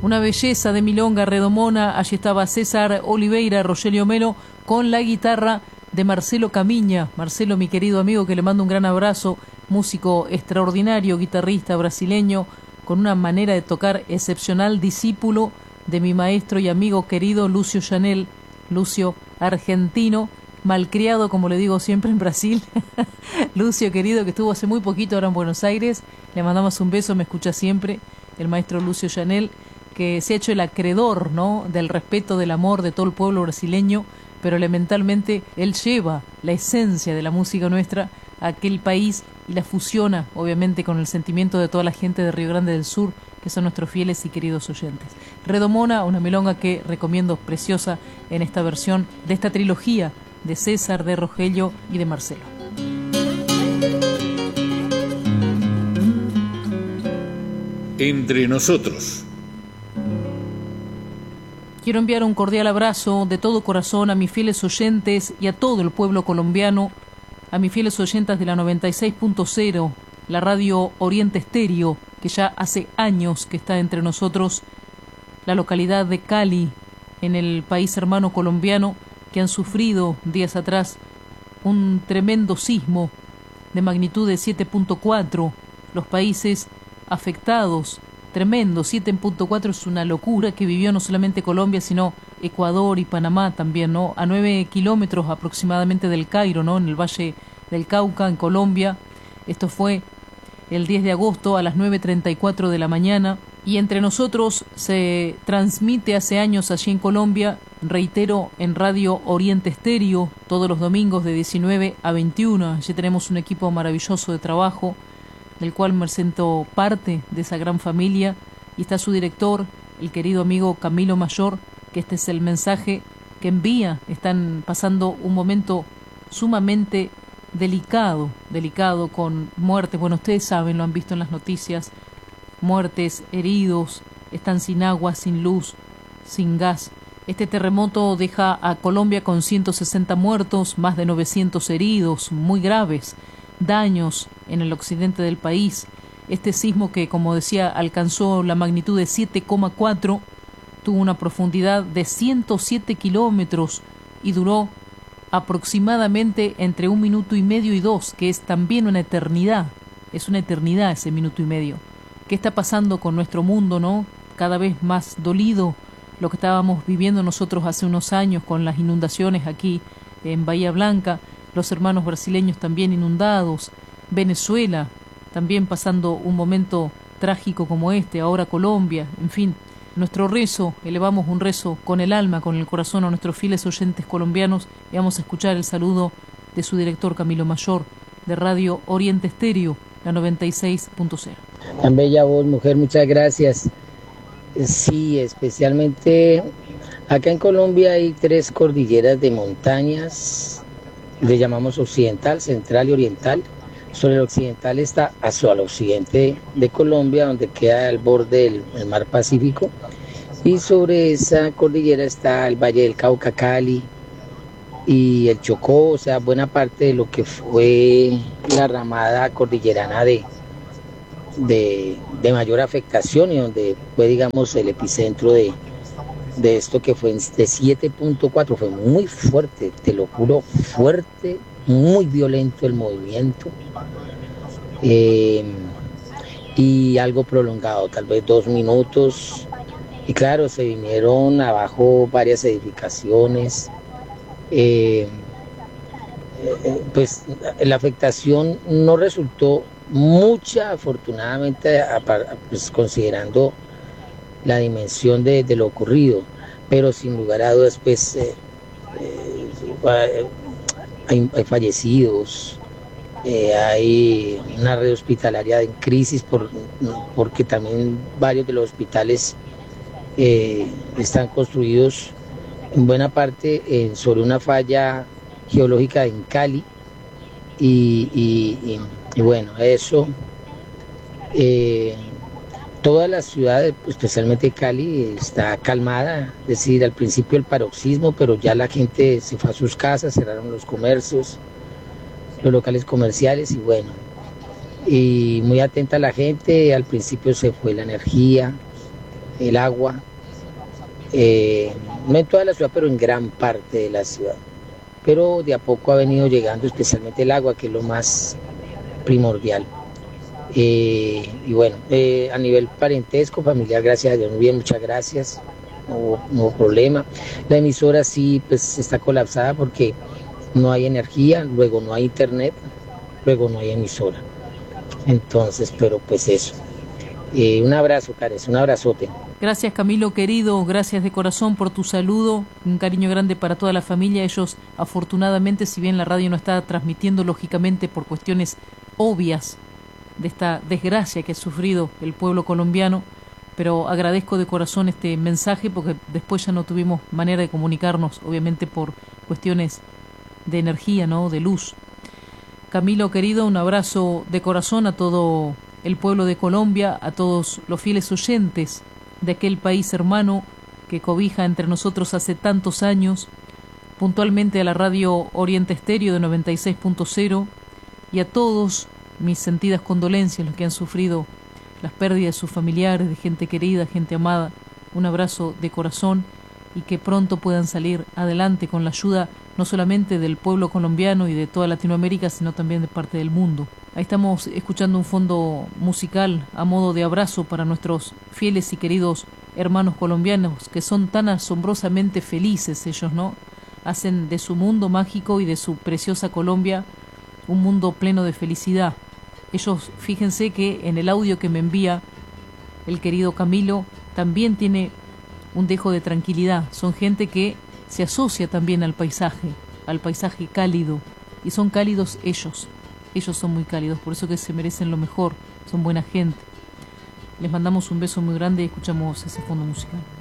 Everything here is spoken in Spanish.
Una belleza de milonga redomona. Allí estaba César Oliveira, Rogelio Melo, con la guitarra de Marcelo Camiña. Marcelo, mi querido amigo, que le mando un gran abrazo, músico extraordinario, guitarrista brasileño, con una manera de tocar excepcional, discípulo de mi maestro y amigo querido Lucio Chanel, Lucio argentino, malcriado, como le digo siempre, en Brasil. Lucio querido, que estuvo hace muy poquito ahora en Buenos Aires, le mandamos un beso, me escucha siempre, el maestro Lucio Chanel, que se ha hecho el acreedor, ¿no?, del respeto, del amor de todo el pueblo brasileño, pero elementalmente él lleva la esencia de la música nuestra a aquel país y la fusiona, obviamente, con el sentimiento de toda la gente de Río Grande del Sur, que son nuestros fieles y queridos oyentes. Redomona, una milonga que recomiendo, preciosa, en esta versión de esta trilogía de César, de Rogelio y de Marcelo. Entre nosotros. Quiero enviar un cordial abrazo de todo corazón a mis fieles oyentes y a todo el pueblo colombiano, a mis fieles oyentes de la 96.0, la radio Oriente Estéreo, que ya hace años que está entre nosotros, la localidad de Cali, en el país hermano colombiano, que han sufrido días atrás un tremendo sismo de magnitud de 7.4, los países afectados, tremendo, 7.4 es una locura que vivió no solamente Colombia, sino Ecuador y Panamá también, ¿no? A 9 kilómetros aproximadamente del Cairo, ¿no?, en el Valle del Cauca, en Colombia. Esto fue el 10 de agosto a las 9:34 de la mañana. Y entre nosotros se transmite hace años allí en Colombia, reitero, en Radio Oriente Estéreo, todos los domingos de 19 a 21. Allí tenemos un equipo maravilloso de trabajo, del cual me siento parte de esa gran familia, y está su director, el querido amigo Camilo Mayor, que este es el mensaje que envía. Están pasando un momento sumamente delicado, con muertes, bueno, ustedes saben, lo han visto en las noticias, muertes, heridos, están sin agua, sin luz, sin gas. Este terremoto deja a Colombia con 160 muertos, más de 900 heridos, muy graves, daños en el occidente del país. Este sismo, que como decía alcanzó la magnitud de 7,4, tuvo una profundidad de 107 kilómetros y duró aproximadamente entre 1 minuto y medio y 2, que es también una eternidad. Es una eternidad ese minuto y medio. ¿Qué está pasando con nuestro mundo, no? Cada vez más dolido lo que estábamos viviendo nosotros hace unos años con las inundaciones aquí en Bahía Blanca, los hermanos brasileños también inundados, Venezuela también pasando un momento trágico como este, ahora Colombia, en fin. Nuestro rezo, elevamos un rezo con el alma, con el corazón a nuestros fieles oyentes colombianos, y vamos a escuchar el saludo de su director Camilo Mayor, de Radio Oriente Estéreo, la 96.0. Tan bella voz, mujer, muchas gracias. Sí, especialmente acá en Colombia hay 3 cordilleras de montañas, le llamamos occidental, central y oriental. Sobre el occidental está hacia el occidente de Colombia, donde queda el borde del mar Pacífico, y sobre esa cordillera está el Valle del Cauca, Cali y el Chocó, o sea, buena parte de lo que fue la ramada cordillerana de mayor afectación, y donde fue, digamos, el epicentro de esto, que fue de 7.4, fue muy fuerte, te lo juro, fuerte, muy violento el movimiento, y algo prolongado, tal vez 2 minutos, y claro, se vinieron abajo varias edificaciones, pues la afectación no resultó mucha, afortunadamente, pues, considerando la dimensión de lo ocurrido, pero sin lugar a dudas, pues hay fallecidos, hay una red hospitalaria en crisis porque también varios de los hospitales están construidos en buena parte sobre una falla geológica en Cali, y bueno, eso, todas las ciudades, especialmente Cali, está calmada, es decir, al principio el paroxismo, pero ya la gente se fue a sus casas, cerraron los comercios, los locales comerciales, y bueno, y muy atenta la gente. Al principio se fue la energía, el agua, no en toda la ciudad, pero en gran parte de la ciudad. Pero de a poco ha venido llegando especialmente el agua, que es lo más primordial. Y bueno, a nivel parentesco, familiar, gracias a Dios, muy bien, muchas gracias, no hubo problema. La emisora sí, pues está colapsada porque no hay energía, luego no hay internet, luego no hay emisora. Entonces, pero pues eso. Un abrazo, Cares, un abrazote. Gracias, Camilo querido, gracias de corazón por tu saludo, un cariño grande para toda la familia. Ellos, afortunadamente, si bien la radio no está transmitiendo, lógicamente por cuestiones obvias de esta desgracia que ha sufrido el pueblo colombiano, pero agradezco de corazón este mensaje porque después ya no tuvimos manera de comunicarnos, obviamente por cuestiones de energía, ¿no?, de luz. Camilo querido, un abrazo de corazón a todo el pueblo de Colombia, a todos los fieles oyentes de aquel país hermano que cobija entre nosotros hace tantos años, puntualmente a la radio Oriente Estéreo de 96.0 y a todos mis sentidas condolencias, los que han sufrido las pérdidas de sus familiares, de gente querida, gente amada. Un abrazo de corazón y que pronto puedan salir adelante con la ayuda no solamente del pueblo colombiano y de toda Latinoamérica, sino también de parte del mundo. Ahí estamos escuchando un fondo musical a modo de abrazo para nuestros fieles y queridos hermanos colombianos, que son tan asombrosamente felices ellos, ¿no? Hacen de su mundo mágico y de su preciosa Colombia un mundo pleno de felicidad. Ellos, fíjense que en el audio que me envía el querido Camilo, también tiene un dejo de tranquilidad. Son gente que se asocia también al paisaje cálido, y son cálidos ellos son muy cálidos, por eso que se merecen lo mejor, son buena gente. Les mandamos un beso muy grande y escuchamos ese fondo musical.